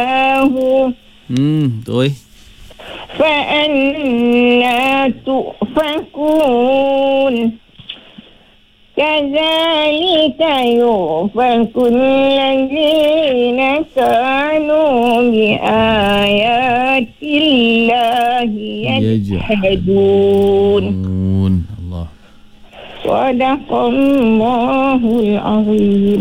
Betul. فأنا تؤفكون كذلك يؤفك الذين كانوا بآيات الله يجحدون Allah. صدق الله العظيم.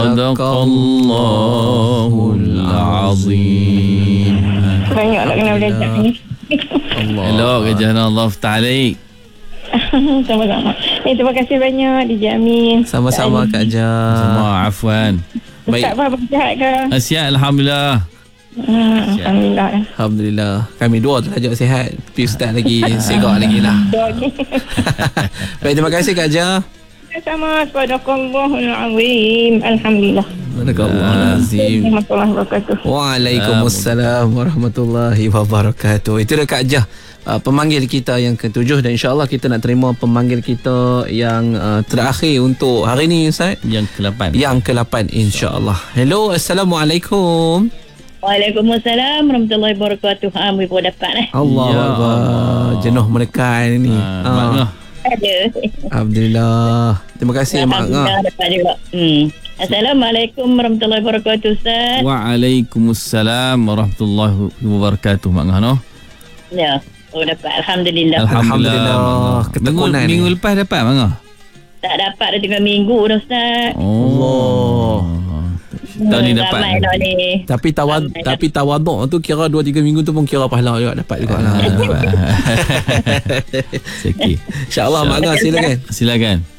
Sadaqallahul azim. Banyak nak kena belajar ni. Hello, Kejana Allah Ta'alik. Sama-sama. Terima kasih banyak DJ Amin. Sama-sama Kak Jah. Semua afwan. Baik. Tak apa sihat ke? Sihat Alhamdulillah. Alhamdulillah. Alhamdulillah. Kami dua terlajak sihat. Tapi Ustaz lagi segak lagi lah. Baik, terima kasih Kak Jah. Sama, sadaqallahul azim. Alhamdulillah. Azim. Warahmatullahi wabarakatuh. Waalaikumsalam warahmatullahi wabarakatuh. Itu dah Kak Jah, pemanggil kita yang ke-7, dan insyaAllah kita nak terima pemanggil kita yang terakhir untuk hari ni Ustaz. Yang ke-8. Yang ke-8 insyaAllah. Hello, Assalamualaikum. Waalaikumsalam warahmatullahi wabarakatuh. Kami pun dapat Allah Allah. Jenuh menekan ni. ada. Alhamdulillah. Terima kasih Mak. Alhamdulillah dapat juga. Assalamualaikum warahmatullahi wabarakatuh Ustaz. Waalaikumsalam warahmatullahi wabarakatuh Mak Ngah. Ya, dapat. Alhamdulillah. Alhamdulillah. Ketekunan minggu lepas dapat Mak Ngah? Tak dapat dah 3 minggu dah Ustaz. Allah. Tahun ni dapat. Tapi tawaduk tu kira 2-3 minggu tu pun kira pahala juga, dapat juga lah. Sikit. InsyaAllah Mak Ngah, silakan. Silakan.